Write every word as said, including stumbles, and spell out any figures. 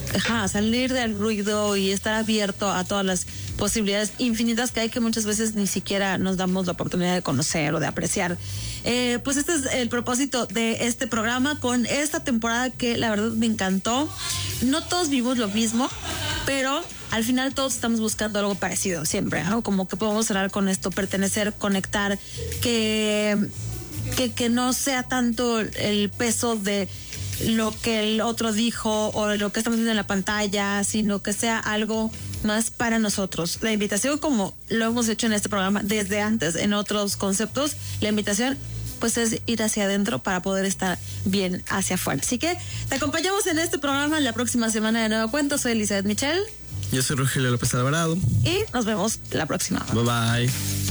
ajá, salir del ruido y estar abierto a todas las posibilidades infinitas que hay, que muchas veces ni siquiera nos damos la oportunidad de conocer o de apreciar. Eh, pues este es el propósito de este programa con esta temporada que la verdad me encantó. No todos vivimos lo mismo, pero al final todos estamos buscando algo parecido siempre, ¿no? Como que podemos cerrar con esto, pertenecer, conectar, que, que, que no sea tanto el peso de lo que el otro dijo o lo que estamos viendo en la pantalla, sino que sea algo más para nosotros. La invitación, como lo hemos hecho en este programa desde antes en otros conceptos, la invitación pues es ir hacia adentro para poder estar bien hacia afuera. Así que te acompañamos en este programa la próxima semana de Nuevo Cuento. Soy Elizabeth Michel. Yo soy Rogelio López Alvarado. Y nos vemos la próxima. Bye bye.